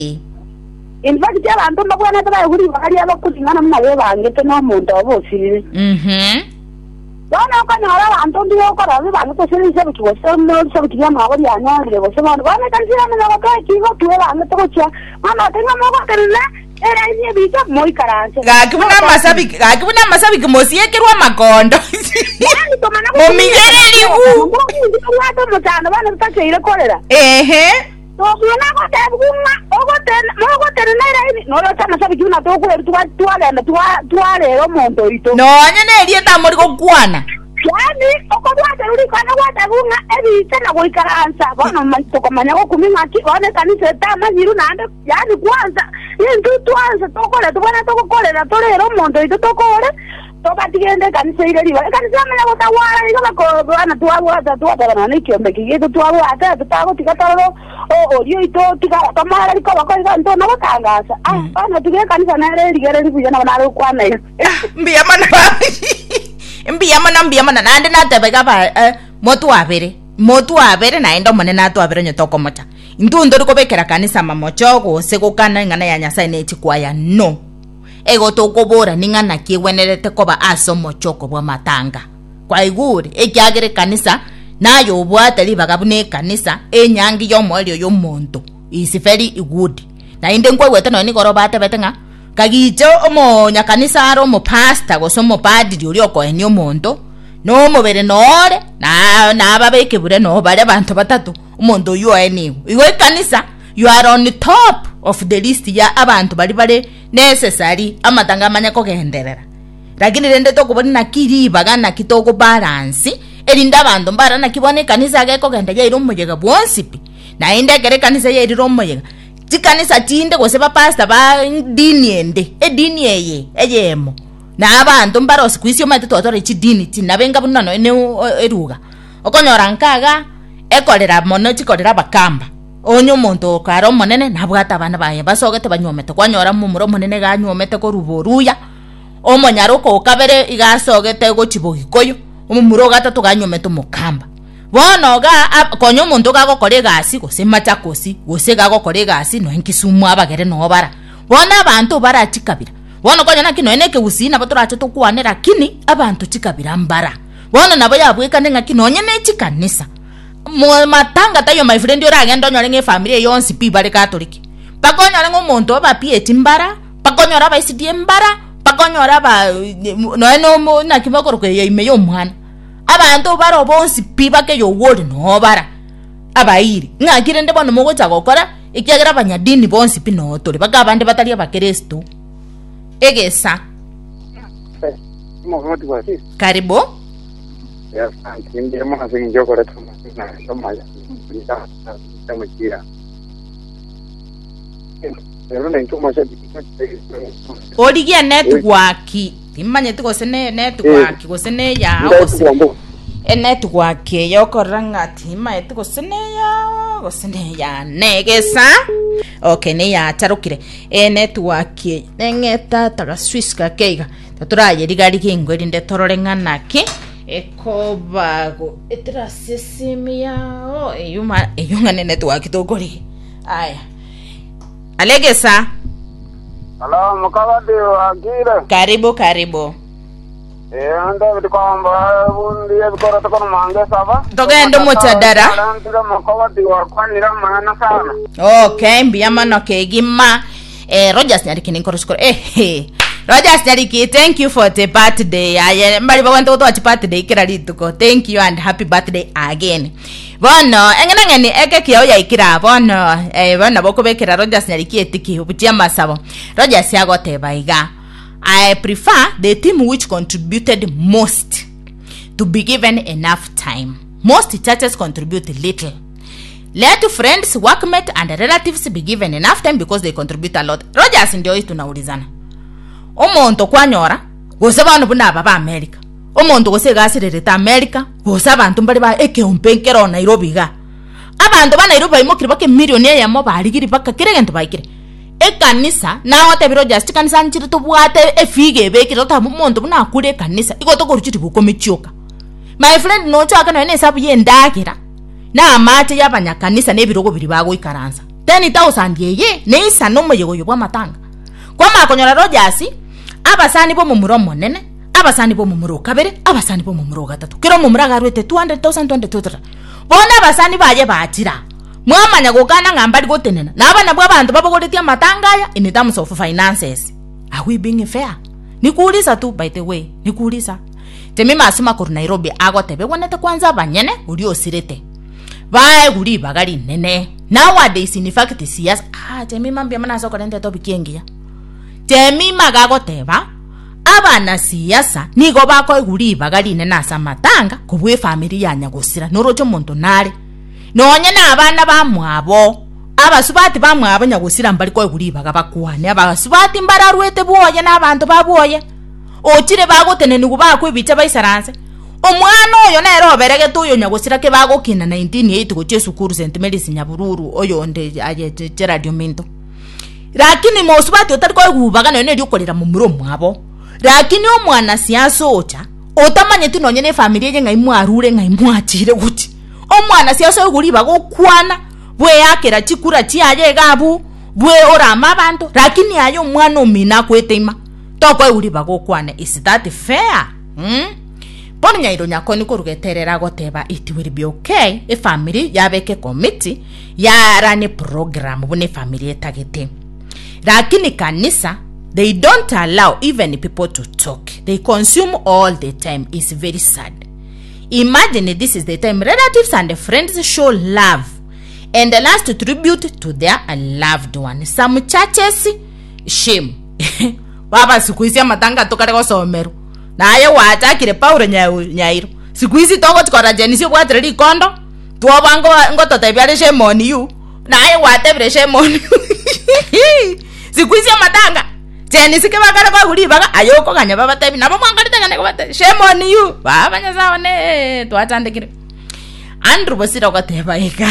In fact, abantu mbona tabayihuri bakari abakulingana mnawe bangete no muntu obosire. Bana kanyara abantu ndiyo kora bibantu tosirije bikose no sabikya mabari anyarire bose bana kansira na bakaki go tuwe bantu tocha mama tenga mogo terle era iye bika moi karanche gakibuna masabi kmosiekerwa makondo momigeri u wato mutano bana tacheire korera Tokuna ko tabunga ogo tena ira no lo chama sabi kuna to tuale ro mondo ito no nyene rie tamori go kwana yani okobwate uri kana watabunga ebi tena go ikaranza bono mantoko manya go kuminga ki one kanise tama ziru nande yani kwanza yintu twanza tokole tubona tokokolera tolero mondo ito tokole tokatigende kanise ile liwa kanise manya go tawala iko ko bana tuwa na kiombe kigeto tuwa ata tutago tikatalo orio ito tikamara liko bakoiga ndo na bakangasa bana tuge kanisa nare ligere libujana bana kwana mbia mana nande natebega ba motu abere naenda monene atu abere nyotoko mocha ndundo rikobekera kanisa mamochogo segokana ngana ya Nyasaye neti kwaya no ego tokobora ningana kiwenerete koba aso mochoko bwa matanga kwa iguri ekyagere kanisa nayo obwate libagabune kanisa enyangi yomolyo yomuntu is very good na inde nkwewete no ni goroba atebetenga kagijo omonya kanisa aro mo pastor gosomo padiri uri okoenyo omuntu no mobere nore na babeke bure no bare bantu batatu omuntu yo eni iwe kanisa you are on the top of the list ya abantu bari necessary amatanga amanya kogenderera lakini rende tokubona nakiri bagana kitoko balance erinda abantu mbarana kibone kanisa geko genda yairo muyega bwonsipi na inde gere kanisa yairo muyega tikanisa tinde goseba pastor ba dini ende edini eyemo na abantu mbaro squisio mate totore chidini tinabenga bunano ene eruga okonyora nkaga ekolera mono chikolera bakamba onyo muntu karo monene nabwata abana baye basogete banyomete kwanyora mumuro monene ganyomete ko ruboruya omonyaroko kabere igasogete go chibogikoyo umumuro gatatu ganyomete mukamba bono ga konyo muntu gago kolegasi gose machakosi gose gago kolegasi no enkisumu abagere no bara bona abantu bara chikabira bono konya nakino eneke usina baturacho tukwanera kini abantu chikabira mbara bono nabo yabweka nenga kino nyene chikanisa matanga tayo my friend ora agenda nyore family yonsi pi bare katoliki pakonyora ngomuntu abapieti mbara pakonyora baisidi mbara pakonyora ba no na kibakoro kwe imeyo mwana abantu baro bonsi pi bake yo word no bara abairi ngakire nde bono mugo chagokora ikyagera banyadini bonsi pi no tole bagabande batali abakristo egesa karibu Yes, I'm going to go to Odigia network imanye tukosene network gosene ya network yokoranga timanye tukosene ya negesa okay ne ya tarukire network nengeta taga Swiss ka keiga taturaye rigari kingwe rinde tororengana ki ekobago etrasesimia eyungane network tokori aya alegesa Hello, mukabadi wakire. Karibu. Anda bikwamba bundi ebikora tokono mange saba. Togendo mutadara. Anda mukabadi wakwanira mana sana. Okay, mbiyamano kegima. Rogers nyariki ninkoroshkoro. Rogers nyariki, thank you for the birthday. Mbali bagwento to ati birthday kira lituko. Thank you and happy birthday again. Bono engene eke kiyo ya ikira bono bono bokubekera Rogers nyariki etiki ubutia masabo. Rogers yagote baiga. I prefer the team which contributed most to be given enough time. Most churches contribute little. Let friends, workmates and relatives be given enough time because they contribute a lot. Rogers ndio hii tunaulizana. Omonto kwanyora gose bano buna baba America. Omonto gose gasirereta America gose abantu mbali ba eke umpenkero Nairobi ga. Abantu ba Nairobi imokiri bake millionaire yamo barigiri baka kiregento baikire. Ekanisa na wate biro just kanisa nchiri tubwate efige bekiro ta omonto buna akure kanisa igoto koruchiti bukomichoka. My friend no chaka no ene sabu yendakira. Na amate yabanyakanisa nebirogo biri bago ikaranza. 10,000 yeye neisa nomo yegoyo bwa matanga kwa makonyora Rogers abasani bo mumuro monene abasani bo mumuro kabere abasani bo mumuro gatatu kiro mumura garwete 200,000 200,000 bona abasani baje bajira mwamanya gukana ngambari gotenena nabana bwa bantu babogoretia matangaya in terms of finances. Are we being fair? Nikuuliza tu, by the way, nikuuliza. Temi masima kuru Nairobi agotebe wanete kwanza banyene ulio sirete bae guri bagari nene nowadays in fact siyasa temi mambia mana soko nende topic yengia temi magagoteba abana siyasa nigo bako guri bagari nene asa matanga kubwe family ya Nyagusira norocho muntu nari nonye na abana bamwabo abasubati bamwabo Nyagusira mbali ko guri bagabakwane abasubati mbararwete buoye n'abantu babuoye ochire bagotene nugo bakwibica baisaranse omwana oyo nero berege tuyo Nyagusira ke bagokina 1980 goche sukuru St Mary's Nyabururu oyo onde aje Radio Minto lakini mosubati otariko gubaga nene ryokorera mu muromo abo lakini omwana siasa ocha otamanye tinonye ne family ye ngai mwarure ngai mwatire guti omwana siasa oguri bagokwana bwe yakera chikura chiaje gabu bwe orama abantu lakini ayo mwana omina kwetema toko uri bagokwane. Is that fair? Bono nyairo nyakoni kurugeterera goteba it will be okay if family yabeke committee ya run program bune family etagete. Lakini kanisa they don't allow even people to talk. They consume all the time. It's very sad. Imagine this is the time relatives and friends show love and the last tribute to their loved one. Some churches shame. Baba sikuisi matanga tokare go somero. Naye watakire Paulo Nyairo. Sikuisi tongo tukora jenisi bwatreri kondo. Tuobango ngoto tebyale shemoni you. Naye watebre shemoni. Sikuisi matanga. Jenisi ke bakara kwa guri baga ayoko ganya baba tebi nabo mwangalita gane ko bate shemoni you. Baba nyaza one twatandikire. Andrew bosira ko teba ika.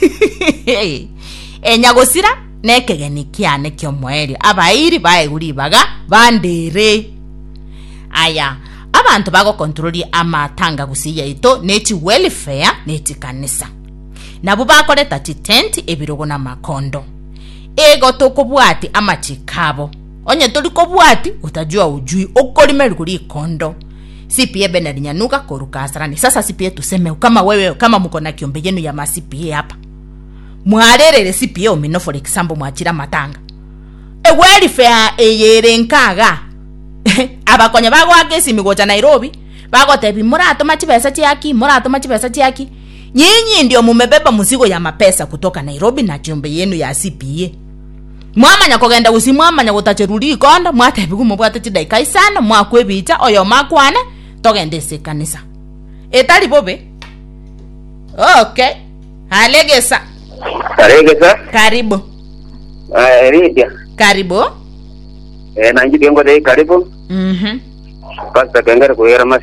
Nyagusira nekegeni kiane kyo mweri abairi bae guri baga bandere aya abantu bago controli amatanga gusiya ito neti welfare neti kanisa nabo bakoleta tent ebirogo na makondo ego tokobwati amachikabo onye toli kobwati utajua ujui okolimeri guri kondo CPA Benard Nyanuka korukasarani. Sasa CPA tuseme kama wewe kama mko na kiombe yenu ya ma CPA hapa mwarerere CPA omino for example mwachira matanga welfare eyerenkaga abakonya bago agesi migocha Nairobi bago tebi murato machibesa chiaki nyinyi ndio mumebeba mzigo ya mapesa kutoka Nairobi na kiombe yenu ya CPA mwamanya kogenda usimwamanya gutacheruri konda mwatebi kumubwate chidaika isana mwakwebicha oyo makwane togendese kanisa etali bobe. Okay, halegesa karibu. Ridia. Karibu. Nanji bengo de karibu. Pasta kengere kuera mas.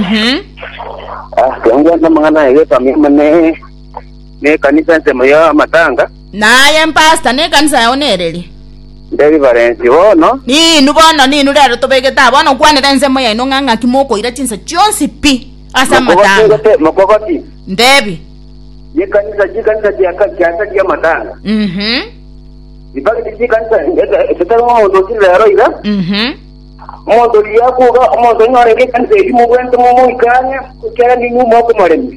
Kengo na mangana ile family ne kanisa nsema ya matanga. Naye pasta ne kanisa yonereri. Nderi barenzi wono. Ni nubono ni nurero tobegeta bono kwanira nsema ya inonganga kimoko ira chinsa chionsi pi asa matanga. Mokogoti. Ndebi. Ye kanisa ya matanga. Ibaki kanisa etero mo ndosira ira. Mondo yako ga mondo nyore kanisa imo gwento mo ikanya kera ni mu moko maremi.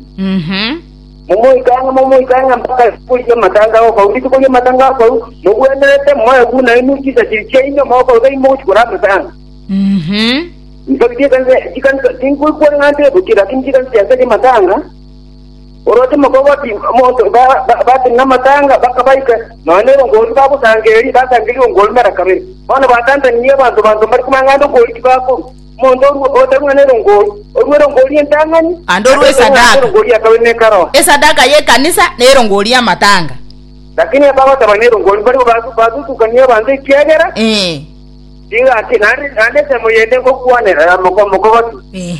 Mo ikanya mpaka kuja matanga au ulito kuja matanga au mugwenete moyo kuna inu kisa chichenyo moko dai mo chukura matanga. Ibaki kanisa tingu kwa ngante bukira kanisa ya matanga. Orote makobati moto ba na matanga bakabaika nonero ngoli babo sangeri basangeri ngoli marakame bana batanta niye bantu bari kumangando ngoli bako mondo otaru nero ngoli entangani andoro sadaka ngoli akawene karo sadaka ye kanisa nero ngoli ya matanga lakini baba tabanero ngoli bari bazu tukania banze kiagera diga ati nane semo yende ko kuanera mokobati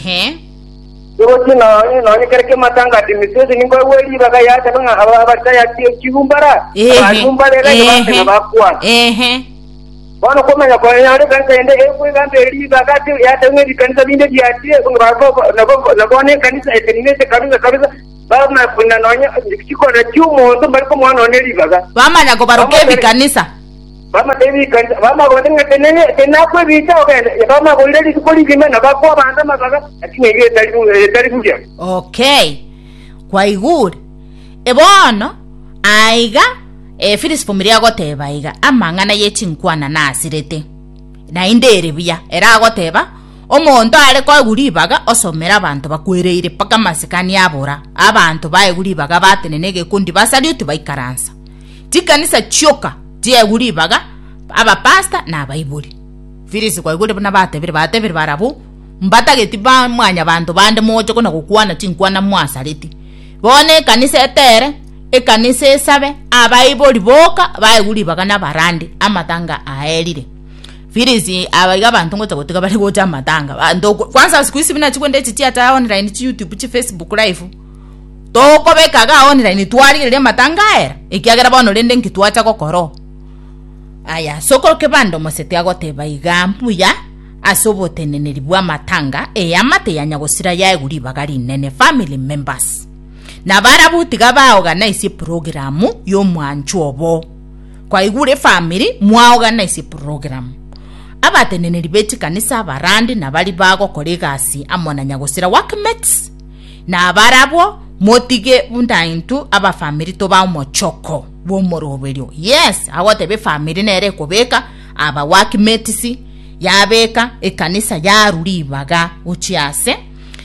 no kereke matanga dimisezi ningo weli baga ya tabanga abata ya kihumbara ahumbara le bakwa bono komenya ko yare kanisa ende ekwe gambe eri baga ya tengwe kanisa binde diatie ngabo nabo ne kanisa etenimete kabisa bama kuna nonya chikora chumo bariko mwana onelibaga bamanya ko baroke bikanisa bama devi kanisa bama gotenga tena kwe bita ogenda bama goleli kukoli kimena bakwa banda mabaga atinge tari kuja. Okay, kwa iguri ebono aiga Phyllis Fumiria goteba iga amangana yechinkwana nasirete na indere biya era goteba omonto are ko guribaga osomera abantu bakwereire paka masikani abora abantu bae guribaga batenenege kundi basaliuti baikaransa tikanisa choka tie guribaga aba pasta na baibuli Phyllis kwa iguri bana batebire barabu mbatageti ba mwanya abantu bande mojo kona kukwana chinkwana mwasaliti bone kanisa etere ekanisa esabe abaiboli boka baeguribaga nabarandi amatanga aelire Phyllis abaiga abantu ngota gotika bali goja amatanga bantu kwanza siku isi bina chikwende chitia ta online chi YouTube chi Facebook live toko bekaga online twalire matanga era ikiagera bono lende nkitwacha kokoro aya soko ke bando mosete agoteba igampu ya asobotenenelibwa matanga eyamate yanyagosira yaeguribaga rinene family members na barabutiga ba organize program yo mwanchobo kwa igure family mwa organize program abateneneri beti kanisa barandi na bali bago kolegasi amona nyagosira workmates na barabo motige undaintu aba family to ba mochoko bo morobelyo yes awote be family nere kobeka aba workmates yabeka ekanisa yaruribaga uchiase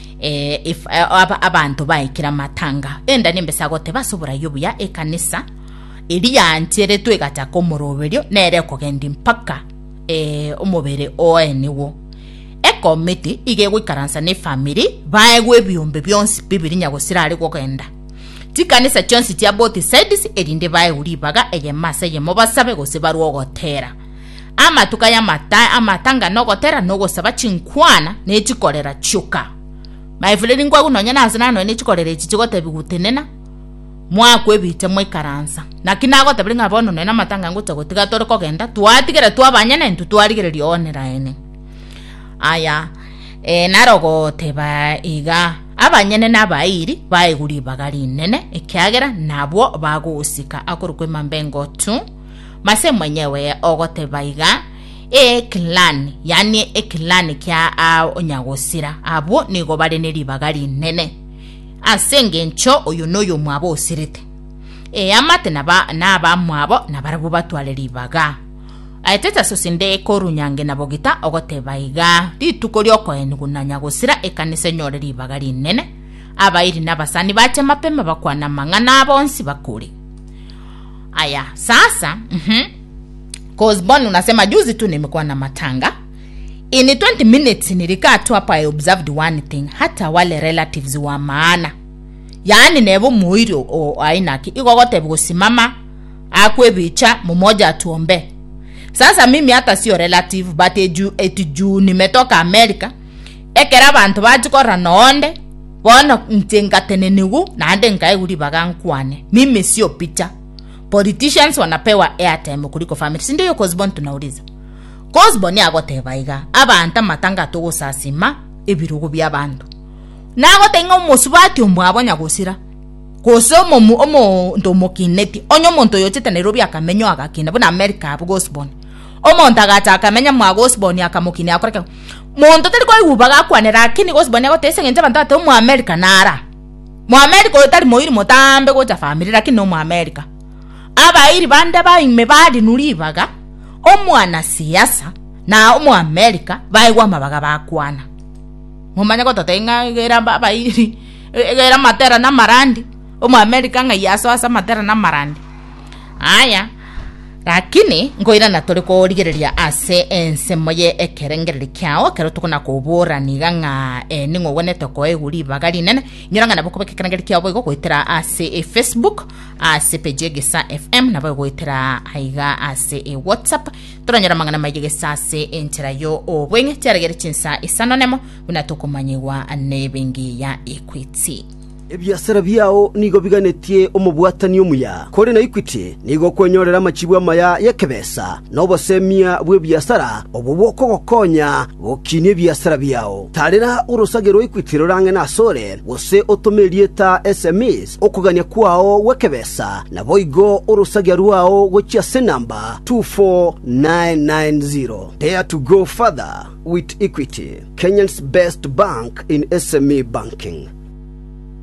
if abantu bayikira matanga enda nimbesa gote basobora yobuya ekanisa eri yantere twegata ko morobelyo nere kogendi mpaka omobere oeniwo committee ige gwikaransa ne family baegwe byombe byonsi bibiri nyagosira ari kogenda tikanisa chonsi tia both sides erinde baeguribaga eyemasa yemo basabe gose barwo gotera amatuka ya amatanga no gotera no gosaba chinkwana ne chikorera chuka maifuleni ngwa kunonya nazina no ne chikorera chigote bigutenena mwakwe bite mwikaransa nakinago tablinga bono nena matanga ngutse gotiga tore kogenda twatigere twabanyana ntu twarigereria onera ene aya narogo teba iga abanyene nabairi baiguri bagari nene ekyagera nabo bagusika akorukwe mambengo tu mase mwenyewe ogoteba iga clan yani clan kya onyagosira abo nigo bari neri bagari nene asenge ncho oyo noyo mwabo osirite amate naba mwabo nabarabu batwaleri baga aiteta sosinde korunyange nabogita ogoteba iga litukoli okoeni kunanyagosira ekanise nyoreri bagari nene abairi nabasani bache mapema bakwana mangana abonsi bakuri aya sasa Cosbon unasema juzi tu nimekuwa na matanga in 20 minutes nilikaa tu hapa I observed one thing hata wale relatives wa maana yani nebo muiro o ainaki igogote busimama akwe bicha mmoja atuombe sasa mimi hata sio relative but eju nimetoka America ekera abantu bajikora noonde bona ntengatenenigu na ande ngai bagankwane mimi sio picha politicians wanapewa airtime kuliko family si ndio Cosbon tunauliza Cosbon yagoteba iga abantu matanga to sasima ebirugo by'abantu nagotenga umusubati umwabonya gusira kosomo omo ndomokineti onyo monto yochete Nairobi akamenyo agakina bona America abo Cosbon omonta gata akamenya mwa Cosbon akamukini akoreka monto tari ko ubaga kwanera akini Cosbon agotese ngenje bantu ate mu America nara mu America otari moiri motambe gocha family lakini no mu America abairi bande baime badi nuribaga omwana siasa na omu America baigwa mabaga bakwana mumanya ko totenga gera bairi gera matera na marandi omu America ngayaso asa matera na marandi aya lakini ngoira na tole ko rigereria ase ensemoye ekerengereri kyao kero tukuna kubura niganga ningo wonete ko eguri bagari nene nyiranga nabo ko bekerengereri kyao bogo kwitira ase Facebook ase page Gesa FM nabo kwitira aiga ase WhatsApp turanyira mangana magegesa ase entira yo obwenge cyaregere chinsa isanonemo bunatukumanyiwa nebengi ya Equity ebiasara byao nigo biganetie omubwatani omuya kore na Equity nigo kwenyorera amachibu amaya yekebesa nobosemia bwe biasara obuboko gokonya gokinie biasara byao tarera urusagero Equity rorange na sore gose otomerieta SMEs okugania kwao wekebesa na boigo urusagero wao gochia senamba 24990. Dare to go further with Equity, Kenya's best bank in SME banking.